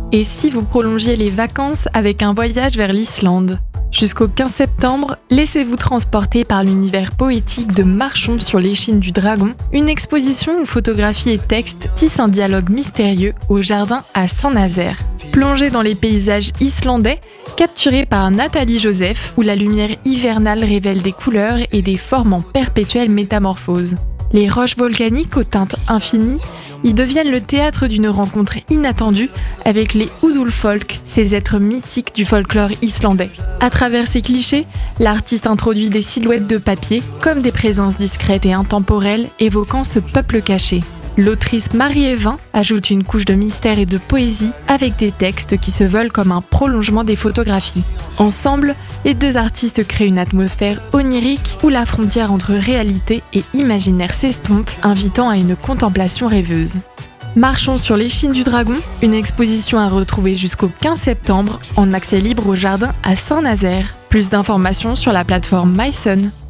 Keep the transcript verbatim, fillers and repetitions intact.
Et si vous prolongiez les vacances avec un voyage vers l'Islande ? Jusqu'au quinze septembre, laissez-vous transporter par l'univers poétique de Marchons sur l'échine du dragon, une exposition où photographie et texte tissent un dialogue mystérieux au jardin à Saint-Nazaire. Plongez dans les paysages islandais, capturés par Nathalie Joseph, où la lumière hivernale révèle des couleurs et des formes en perpétuelle métamorphose. Les roches volcaniques aux teintes infinies y deviennent le théâtre d'une rencontre inattendue avec les Udulfolk, ces êtres mythiques du folklore islandais. À travers ces clichés, l'artiste introduit des silhouettes de papier comme des présences discrètes et intemporelles évoquant ce peuple caché. L'autrice Marie Evin ajoute une couche de mystère et de poésie avec des textes qui se veulent comme un prolongement des photographies. Ensemble, les deux artistes créent une atmosphère onirique où la frontière entre réalité et imaginaire s'estompe, invitant à une contemplation rêveuse. Marchons sur l'échine du dragon, une exposition à retrouver jusqu'au quinze septembre en accès libre au jardin à Saint-Nazaire. Plus d'informations sur la plateforme mysun.